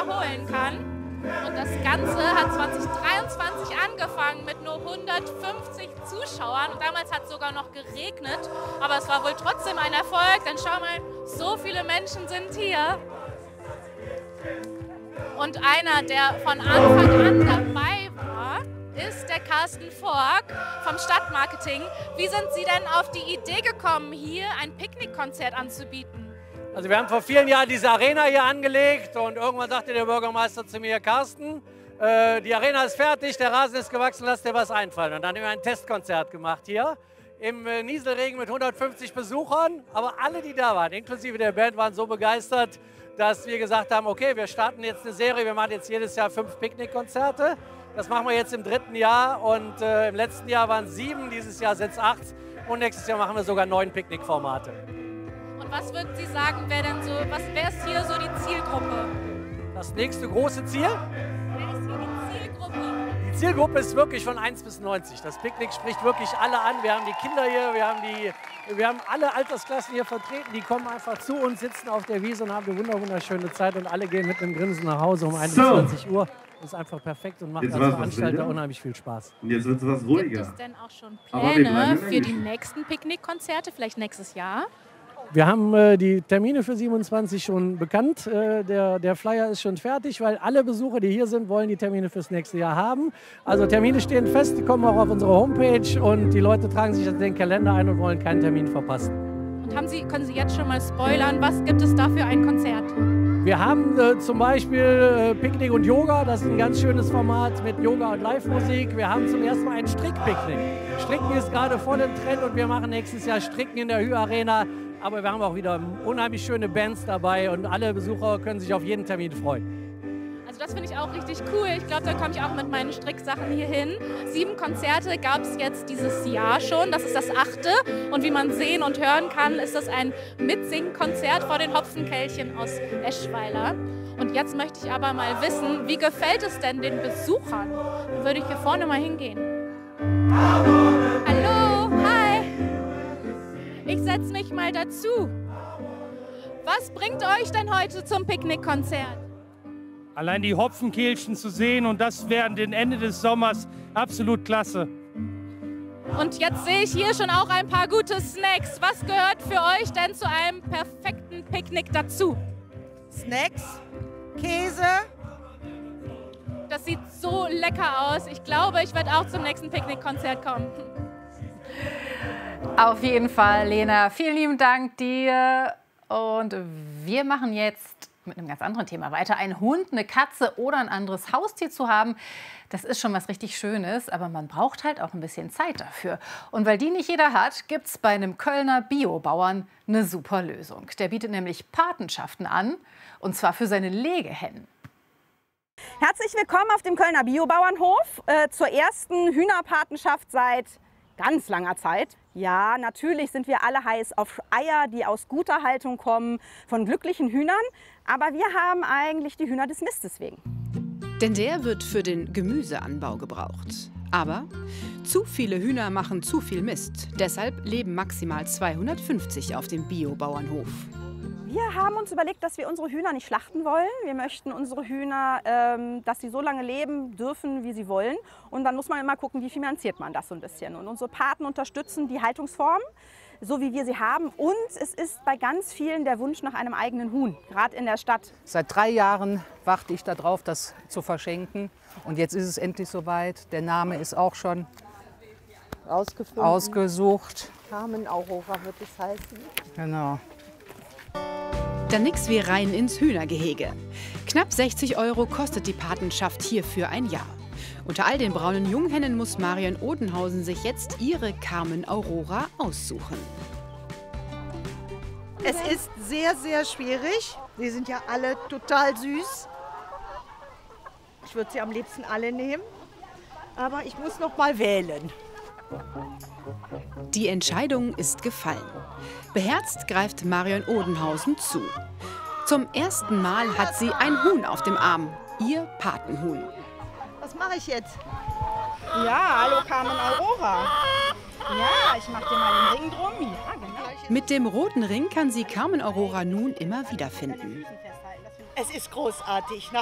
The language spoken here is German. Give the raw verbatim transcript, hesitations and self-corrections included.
wiederholen kann. Und das Ganze hat zwanzig dreiundzwanzig angefangen mit nur hundertfünfzig Zuschauern. Und damals hat es sogar noch geregnet. Aber es war wohl trotzdem ein Erfolg. Denn schau mal, so viele Menschen sind hier. Und einer, der von Anfang an dabei war, ist der Carsten Fork vom Stadtmarketing. Wie sind Sie denn auf die Idee gekommen, hier ein Picknickkonzert anzubieten? Also wir haben vor vielen Jahren diese Arena hier angelegt und irgendwann sagte der Bürgermeister zu mir, Carsten, äh, die Arena ist fertig, der Rasen ist gewachsen, lass dir was einfallen. Und dann haben wir ein Testkonzert gemacht hier im äh, Nieselregen mit hundertfünfzig Besuchern. Aber alle, die da waren, inklusive der Band, waren so begeistert, dass wir gesagt haben, okay, wir starten jetzt eine Serie, wir machen jetzt jedes Jahr fünf Picknickkonzerte. Das machen wir jetzt im dritten Jahr und äh, im letzten Jahr waren es sieben, dieses Jahr sind es acht und nächstes Jahr machen wir sogar neun Picknickformate. Und was würden Sie sagen, wer denn so, was, wer ist hier so die Zielgruppe? Das nächste große Ziel? Wer ist hier die Zielgruppe? Die Zielgruppe ist wirklich von eins bis neunzig. Das Picknick spricht wirklich alle an. Wir haben die Kinder hier, wir haben, die, wir haben alle Altersklassen hier vertreten. Die kommen einfach zu uns, sitzen auf der Wiese und haben eine wunderschöne Zeit. Und alle gehen mit einem Grinsen nach Hause um einundzwanzig Uhr. Das ist einfach perfekt und macht als Veranstalter unheimlich viel Spaß. Und jetzt wird es was ruhiger. Gibt es denn auch schon Pläne für die nächsten Picknickkonzerte, vielleicht nächstes Jahr? Wir haben äh, die Termine für siebenundzwanzig schon bekannt. Äh, der, der Flyer ist schon fertig, weil alle Besucher, die hier sind, wollen die Termine fürs nächste Jahr haben. Also Termine stehen fest, die kommen auch auf unsere Homepage und die Leute tragen sich den Kalender ein und wollen keinen Termin verpassen. Und haben Sie, können Sie jetzt schon mal spoilern, was gibt es da für ein Konzert? Wir haben äh, zum Beispiel äh, Picknick und Yoga, das ist ein ganz schönes Format mit Yoga und Live-Musik. Wir haben zum ersten Mal ein Strickpicknick. Stricken ist gerade voll im Trend und wir machen nächstes Jahr Stricken in der Hü-Arena. Aber wir haben auch wieder unheimlich schöne Bands dabei und alle Besucher können sich auf jeden Termin freuen. Also das finde ich auch richtig cool. Ich glaube, da komme ich auch mit meinen Stricksachen hier hin. Sieben Konzerte gab es jetzt dieses Jahr schon. Das ist das achte. Und wie man sehen und hören kann, ist das ein Mitsingen-Konzert vor den Hopfenkelchen aus Eschweiler. Und jetzt möchte ich aber mal wissen, wie gefällt es denn den Besuchern? Dann würde ich hier vorne mal hingehen. Hallo, hi. Ich setze mich mal dazu. Was bringt euch denn heute zum Picknickkonzert? Allein die Hopfenkehlchen zu sehen und das während dem Ende des Sommers absolut klasse. Und jetzt sehe ich hier schon auch ein paar gute Snacks. Was gehört für euch denn zu einem perfekten Picknick dazu? Snacks, Käse. Das sieht so lecker aus. Ich glaube, ich werde auch zum nächsten Picknickkonzert kommen. Auf jeden Fall, Lena. Vielen lieben Dank dir. Und wir machen jetzt mit einem ganz anderen Thema weiter. Ein Hund, eine Katze oder ein anderes Haustier zu haben, das ist schon was richtig Schönes. Aber man braucht halt auch ein bisschen Zeit dafür. Und weil die nicht jeder hat, gibt es bei einem Kölner Biobauern eine super Lösung. Der bietet nämlich Patenschaften an, und zwar für seine Legehennen. Herzlich willkommen auf dem Kölner Biobauernhof äh, zur ersten Hühnerpatenschaft seit ganz langer Zeit. Ja, natürlich sind wir alle heiß auf Eier, die aus guter Haltung kommen, von glücklichen Hühnern. Aber wir haben eigentlich die Hühner des Mistes wegen. Denn der wird für den Gemüseanbau gebraucht. Aber zu viele Hühner machen zu viel Mist. Deshalb leben maximal zweihundertfünfzig auf dem Biobauernhof. Wir haben uns überlegt, dass wir unsere Hühner nicht schlachten wollen. Wir möchten unsere Hühner, ähm, dass sie so lange leben dürfen, wie sie wollen. Und dann muss man immer gucken, wie finanziert man das so ein bisschen. Und unsere Paten unterstützen die Haltungsform, so wie wir sie haben. Und es ist bei ganz vielen der Wunsch nach einem eigenen Huhn, gerade in der Stadt. Seit drei Jahren warte ich darauf, das zu verschenken. Und jetzt ist es endlich soweit. Der Name ist auch schon ausgesucht. Carmen Aurora wird es heißen. Genau. Dann nix wie rein ins Hühnergehege. Knapp sechzig Euro kostet die Patenschaft hier für ein Jahr. Unter all den braunen Junghennen muss Marion Odenhausen sich jetzt ihre Carmen Aurora aussuchen. Es ist sehr, sehr schwierig. Sie sind ja alle total süß. Ich würde sie am liebsten alle nehmen. Aber ich muss noch mal wählen. Die Entscheidung ist gefallen. Beherzt greift Marion Odenhausen zu. Zum ersten Mal hat sie ein Huhn auf dem Arm, ihr Patenhuhn. Was mache ich jetzt? Ja, hallo Carmen Aurora. Ja, ich mache dir mal den Ring drum. Ja, genau. Mit dem roten Ring kann sie Carmen Aurora nun immer wiederfinden. Es ist großartig.